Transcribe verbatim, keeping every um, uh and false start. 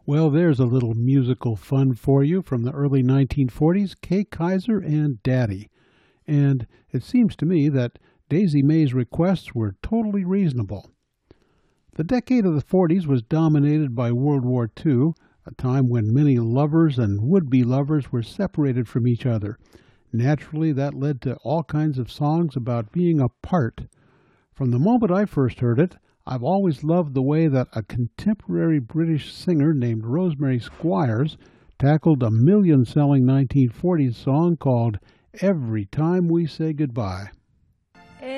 Well, there's a little musical fun for you from the early nineteen forties, Kay Kyser and Daddy. And it seems to me that Daisy May's requests were totally reasonable. The decade of the forties was dominated by World War Two, a time when many lovers and would-be lovers were separated from each other. Naturally, that led to all kinds of songs about being apart. From the moment I first heard it, I've always loved the way that a contemporary British singer named Rosemary Squires tackled a million-selling nineteen forties song called Every Time We Say Goodbye.